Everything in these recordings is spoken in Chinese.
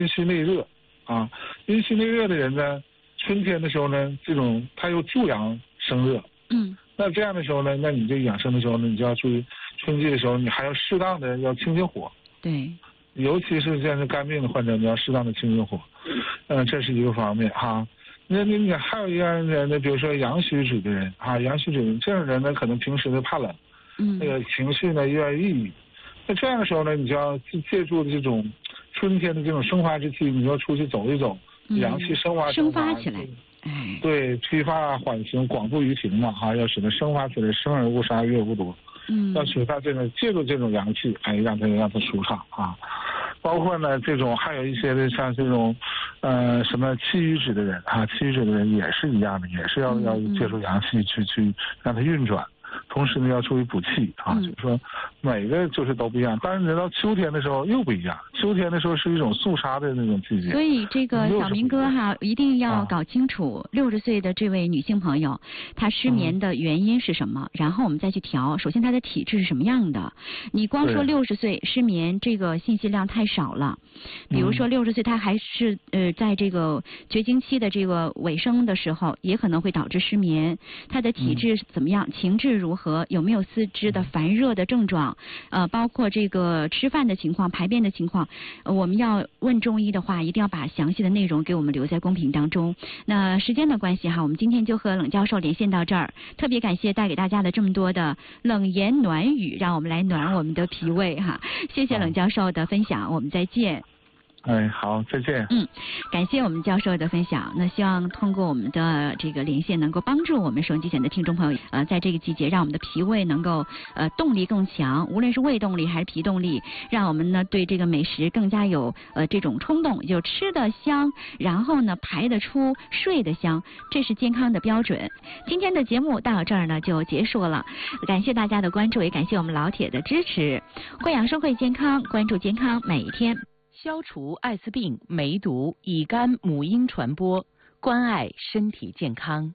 阴虚内热啊。阴虚内热的人呢，春天的时候呢，这种他又助阳生热。那这样的时候呢，那你这养生的时候呢，你就要注意，春季的时候你还要适当的要清清火。 对。 尤其是像是肝病的患者，你要适当的清清火。这是一个方面哈。那你还有一样人呢，比如说阳虚指的人啊，阳虚指的人这种人呢，可能平时呢怕冷，那个情绪呢又要抑郁。那这样的时候呢，你就要借助这种春天的这种生发之气，你要出去走一走，阳气生发起来。 对，披发缓行，广步于庭嘛，要使它生发起来，生而勿杀，悦无多。要使它这个借助这种阳气，让它舒畅啊。包括呢，这种还有一些的像这种，什么气郁指的人啊，气郁指的人也是一样的，也是要借助阳气去让它运转。同时呢，要注意补气啊，就是说每个就是都不一样。当然，人到秋天的时候又不一样。秋天的时候是一种肃杀的那种季节。 所以这个小明哥哈，一定要搞清楚60岁的这位女性朋友，她失眠的原因是什么，然后我们再去调。首先，她的体质是什么样的？你光说60岁失眠，这个信息量太少了。比如说60岁，她还是在这个绝经期的这个尾声的时候，也可能会导致失眠。她的体质怎么样？情志如何？有没有四肢的烦热的症状？包括这个吃饭的情况、排便的情况，我们要问中医的话，一定要把详细的内容给我们留在公屏当中。那时间的关系哈，我们今天就和冷教授连线到这儿。特别感谢带给大家的这么多的冷言暖语，让我们来暖我们的脾胃哈。谢谢冷教授的分享，我们再见。 好，再见。 感谢我们教授的分享。那希望通过我们的这个连线，能够帮助我们收音机前的听众朋友，在这个季节，让我们的脾胃能够动力更强，无论是胃动力还是脾动力，让我们呢对这个美食更加有这种冲动，就吃得香，然后呢排得出，睡得香，这是健康的标准。今天的节目到这儿呢就结束了，感谢大家的关注，也感谢我们老铁的支持。会养生会健康，关注健康每一天。 消除艾滋病、梅毒、乙肝、母婴传播，关爱身体健康。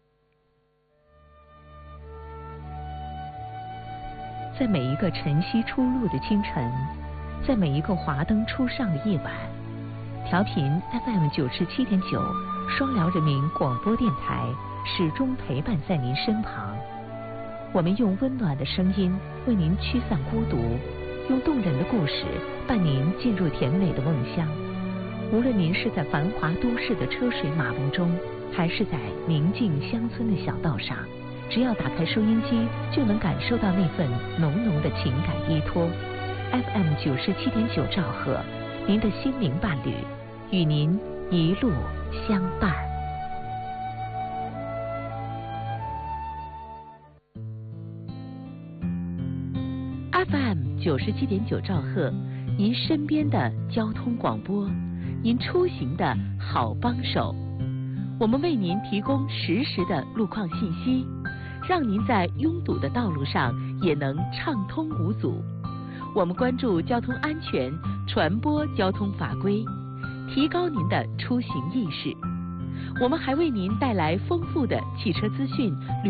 在每一个晨曦初露的清晨，在每一个华灯初上的夜晚，调频 FM 97.9双辽人民广播电台始终陪伴在您身旁。我们用温暖的声音为您驱散孤独，用动人的故事伴您进入甜美的梦乡。无论您是在繁华都市的车水马龙中，还是在宁静乡村的小道上，只要打开收音机，就能感受到那份浓浓的情感依托。FM 97.9兆赫，您的心灵伴侣，与您一路相伴。FM 97.9兆赫，您身边的交通广播，您出行的好帮手。我们为您提供实时的路况信息，让您在拥堵的道路上也能畅通无阻。我们关注交通安全，传播交通法规，提高您的出行意识。我们还为您带来丰富的汽车资讯。